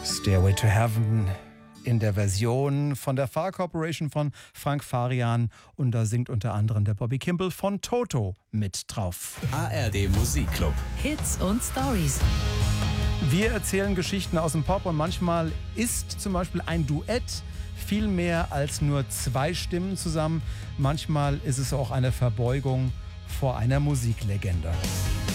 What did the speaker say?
Stairway to Heaven in der Version von der Far Corporation von Frank Farian, und da singt unter anderem der Bobby Kimball von Toto mit drauf. ARD Musikclub. Hits und Stories. Wir erzählen Geschichten aus dem Pop, und manchmal ist zum Beispiel ein Duett viel mehr als nur zwei Stimmen zusammen. Manchmal ist es auch eine Verbeugung vor einer Musiklegende.